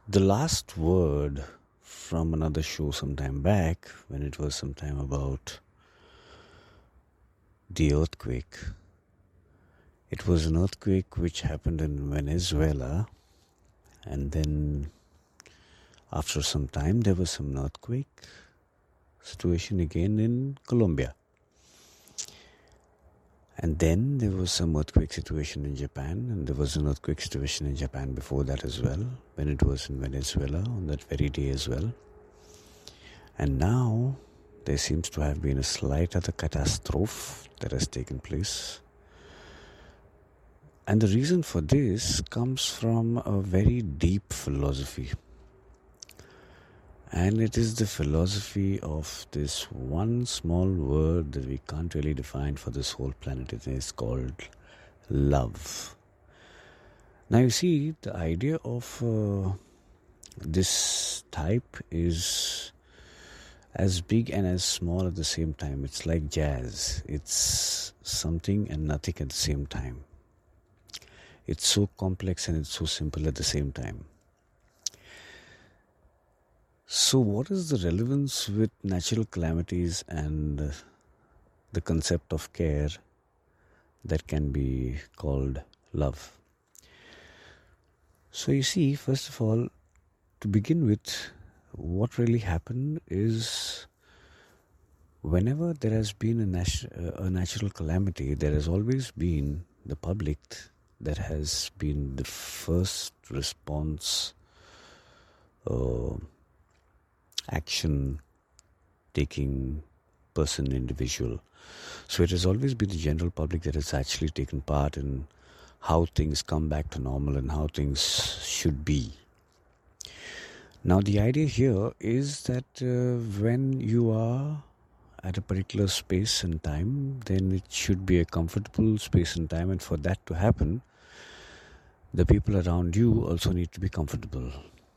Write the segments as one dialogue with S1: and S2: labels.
S1: The last word from another show sometime back, when it was sometime about the earthquake. It was an earthquake which happened in Venezuela, and then after some time there was some earthquake situation again in Colombia. And then there was some earthquake situation in Japan, and there was an earthquake situation in Japan before that as well, when it was in Venezuela on that very day as well. And now there seems to have been a slight other catastrophe that has taken place. And the reason for this comes from a very deep philosophy. And it is the philosophy of this one small word that we can't really define for this whole planet. It is called love. Now you see, the idea of this type is as big and as small at the same time. It's like jazz. It's something and nothing at the same time. It's so complex and it's so simple at the same time. So what is the relevance with natural calamities and the concept of care that can be called love? So you see, first of all, to begin with, what really happened is whenever there has been a natural calamity, there has always been the public that has been the first response action taking person, individual. So it has always been the general public that has actually taken part in how things come back to normal and how things should be. Now the idea here is that when you are at a particular space and time, then it should be a comfortable space and time, and for that to happen, the people around you also need to be comfortable.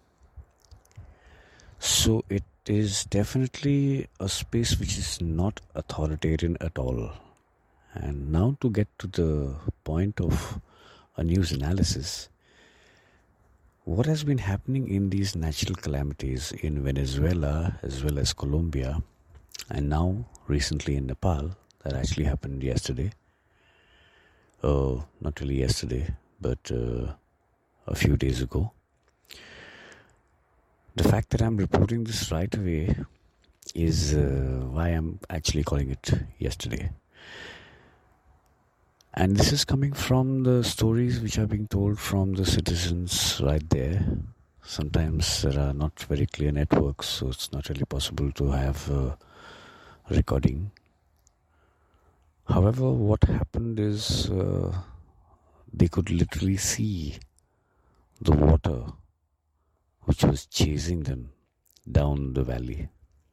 S1: So it is definitely a space which is not authoritarian at all. And now to get to the point of a news analysis, what has been happening in these natural calamities in Venezuela as well as Colombia, and now recently in Nepal, that actually happened yesterday. Not really yesterday, but a few days ago. The fact that I'm reporting this right away is why I'm actually calling it yesterday. And this is coming from the stories which are being told from the citizens right there. Sometimes there are not very clear networks, so it's not really possible to have recording. However, what happened is they could literally see the water which was chasing them down the valley.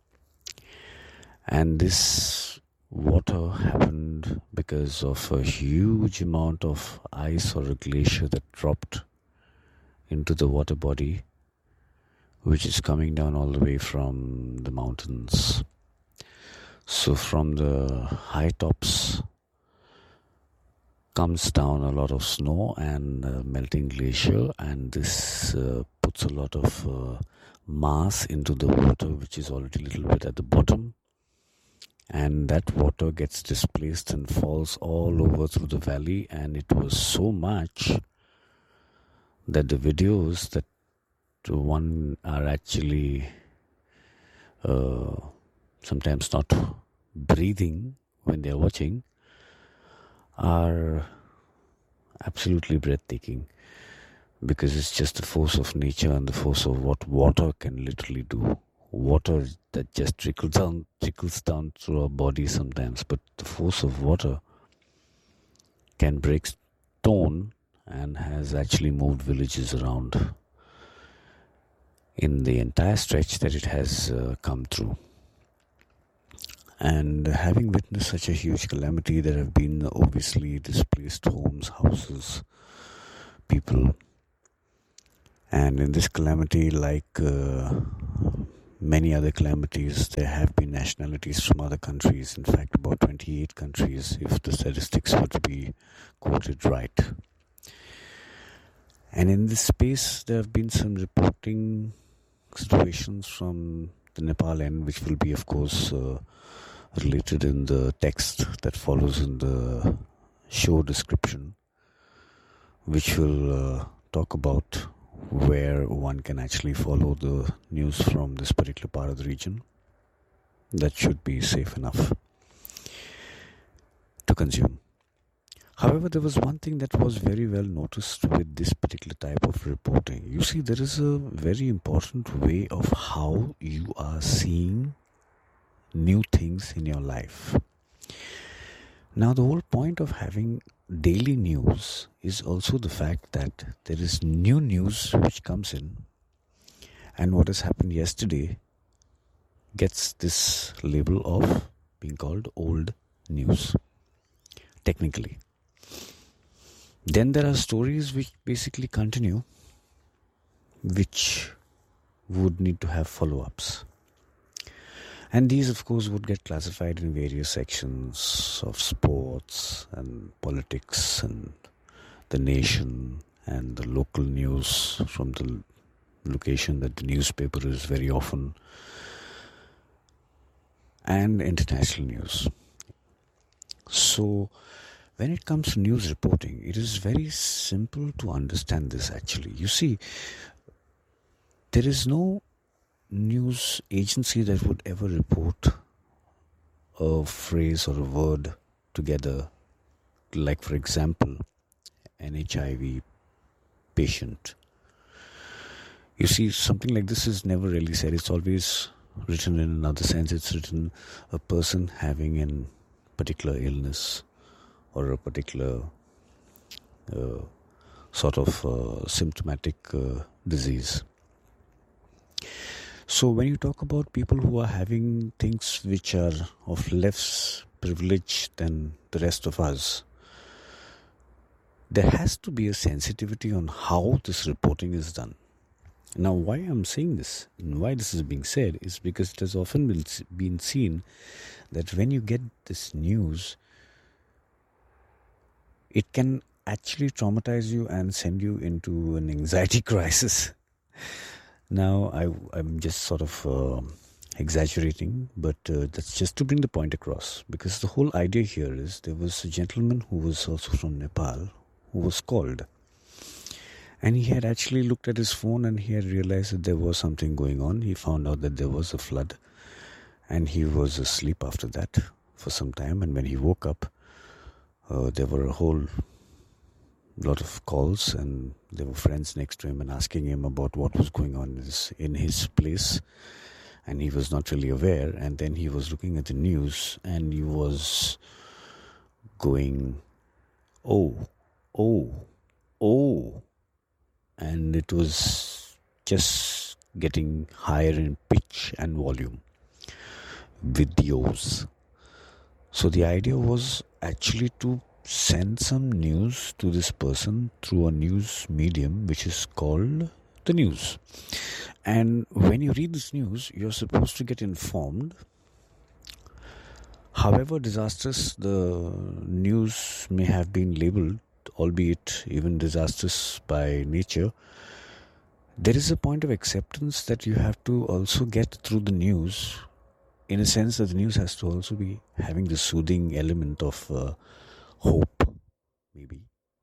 S1: And this water happened because of a huge amount of ice or a glacier that dropped into the water body, which is coming down all the way from the mountains. So from the high tops comes down a lot of snow and melting glacier, and this puts a lot of mass into the water, which is already a little bit at the bottom, and that water gets displaced and falls all over through the valley. And it was so much that the videos that one are actually sometimes not breathing when they are watching are absolutely breathtaking, because it's just the force of nature and the force of what water can literally do. Water that just trickles down through our body sometimes, but the force of water can break stone and has actually moved villages around in the entire stretch that it has come through. And having witnessed such a huge calamity, there have been obviously displaced homes, houses, people. And in this calamity, like many other calamities, there have been nationalities from other countries. In fact, about 28 countries, if the statistics were to be quoted right. And in this space, there have been some reporting situations from the Nepal end, which will be, of course, related in the text that follows in the show description, which will talk about where one can actually follow the news from this particular part of the region. That should be safe enough to consume. However, there was one thing that was very well noticed with this particular type of reporting. You see, there is a very important way of how you are seeing new things in your life. Now, the whole point of having daily news is also the fact that there is new news which comes in, and what has happened yesterday gets this label of being called old news, technically. Then there are stories which basically continue, which would need to have follow-ups. And these, of course, would get classified in various sections of sports and politics and the nation and the local news from the location that the newspaper is very often, and international news. So, when it comes to news reporting, it is very simple to understand this actually. You see, there is no news agency that would ever report a phrase or a word together, like for example, an HIV patient. You see, something like this is never really said. It's always written in another sense. It's written a person having a particular illness or a particular sort of symptomatic disease. So when you talk about people who are having things which are of less privilege than the rest of us, there has to be a sensitivity on how this reporting is done. Now, why I'm saying this and why this is being said is because it has often been seen that when you get this news, it can actually traumatize you and send you into an anxiety crisis. Now, I'm just sort of exaggerating, but that's just to bring the point across. Because the whole idea here is there was a gentleman who was also from Nepal who was called. And he had actually looked at his phone and he had realized that there was something going on. He found out that there was a flood. And he was asleep after that for some time. And when he woke up, there were a whole lot of calls, and there were friends next to him and asking him about what was going on in his place, and he was not really aware. And then he was looking at the news and he was going, oh, and it was just getting higher in pitch and volume with the O's. So the idea was actually to send some news to this person through a news medium which is called the news. And when you read this news, you're supposed to get informed. However disastrous the news may have been labeled, albeit even disastrous by nature, there is a point of acceptance that you have to also get through the news, in a sense that the news has to also be having the soothing element of hope, maybe,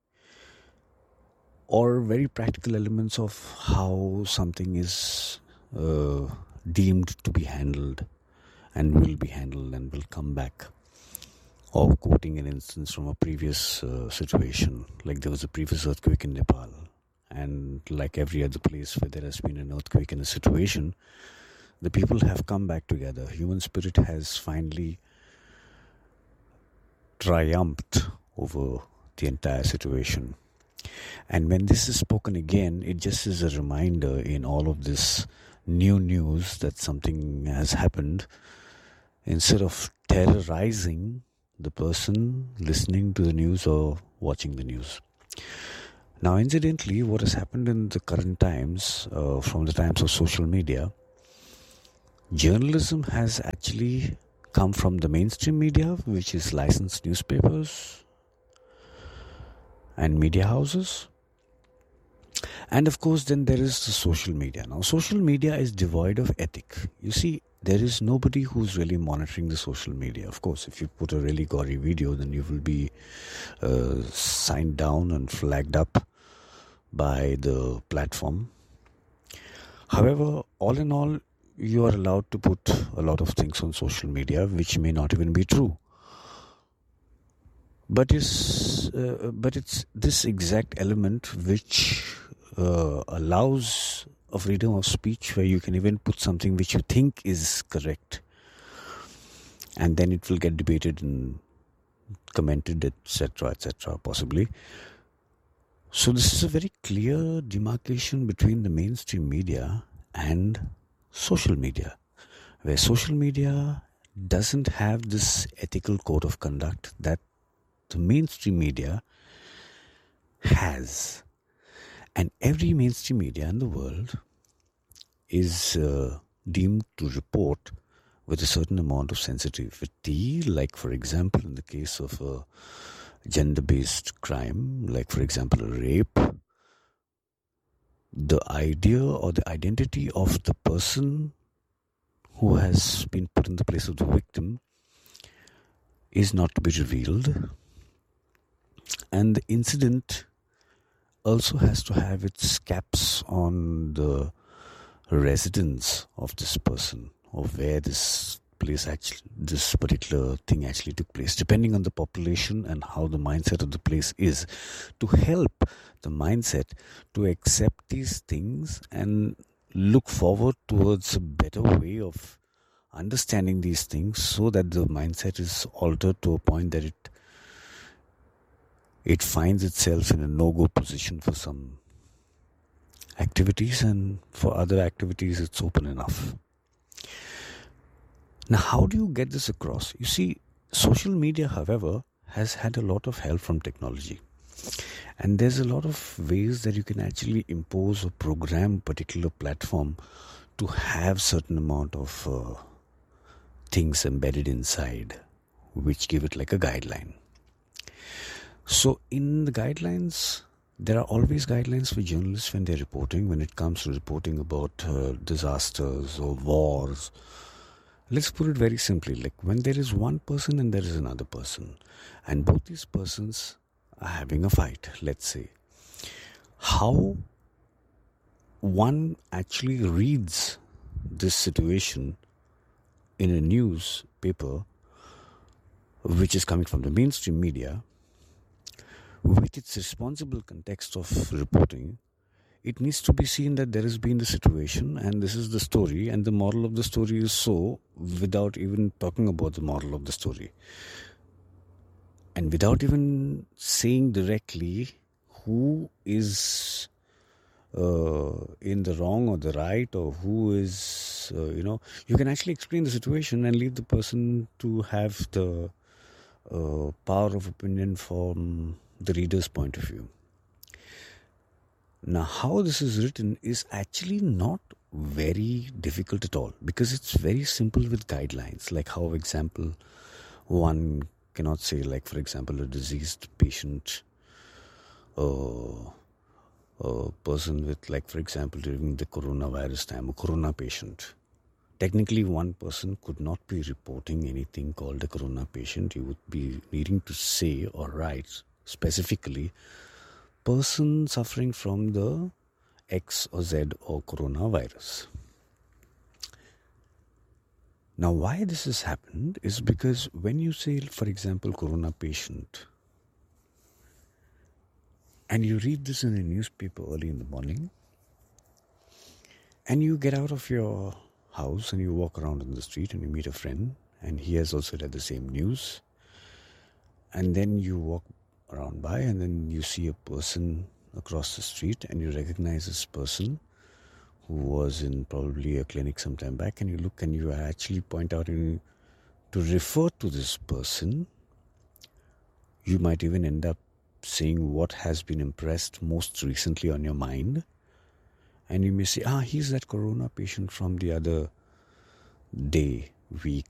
S1: or very practical elements of how something is deemed to be handled and will be handled and will come back. Or quoting an instance from a previous situation, like there was a previous earthquake in Nepal, and like every other place where there has been an earthquake in a situation, the people have come back together. Human spirit has finally triumphed over the entire situation. And when this is spoken again, it just is a reminder in all of this new news that something has happened. Instead of terrorizing the person listening to the news or watching the news. Now, incidentally, what has happened in the current times, from the times of social media, journalism has actually come from the mainstream media, which is licensed newspapers and media houses. And of course, then there is the social media. Now, social media is devoid of ethic. You see, there is nobody who's really monitoring the social media. Of course, if you put a really gory video, then you will be signed down and flagged up by the platform. However, all in all, you are allowed to put a lot of things on social media which may not even be true. But it's this exact element which allows a freedom of speech where you can even put something which you think is correct, and then it will get debated and commented, etc., possibly. So this is a very clear demarcation between the mainstream media and social media, where social media doesn't have this ethical code of conduct that the mainstream media has. And every mainstream media in the world is deemed to report with a certain amount of sensitivity, like, for example, in the case of a gender-based crime, like, for example, a rape, the idea or the identity of the person who has been put in the place of the victim is not to be revealed. And the incident also has to have its caps on the residence of this person, or where this particular thing actually took place, depending on the population and how the mindset of the place is, to help the mindset to accept these things and look forward towards a better way of understanding these things, so that the mindset is altered to a point that it finds itself in a no-go position for some activities, and for other activities it's open enough. Now, how do you get this across? You see, social media, however, has had a lot of help from technology. And there's a lot of ways that you can actually impose or program a particular platform to have certain amount of things embedded inside, which give it like a guideline. So in the guidelines, there are always guidelines for journalists when they're reporting, when it comes to reporting about disasters or wars. Let's put it very simply, like when there is one person and there is another person, and both these persons are having a fight, let's say, how one actually reads this situation in a newspaper which is coming from the mainstream media, with its responsible context of reporting, it needs to be seen that there has been the situation and this is the story, and the moral of the story is so, without even talking about the moral of the story. And without even saying directly who is in the wrong or the right, or who is, you can actually explain the situation and leave the person to have the power of opinion from the reader's point of view. Now, how this is written is actually not very difficult at all, because it's very simple with guidelines, like how, example, one cannot say, like, for example, a deceased patient, a person with, like, for example, during the coronavirus time, a corona patient. Technically, one person could not be reporting anything called a corona patient. You would be needing to say or write specifically person suffering from the X or Z or coronavirus. Now, why this has happened is because when you say, for example, corona patient, and you read this in a newspaper early in the morning, and you get out of your house and you walk around in the street and you meet a friend, and he has also read the same news, and then you walk around by and then you see a person across the street and you recognize this person who was in probably a clinic some time back, and you look and you actually point out to refer to this person. You might even end up saying what has been impressed most recently on your mind, and you may say, he's that corona patient from the other day, week,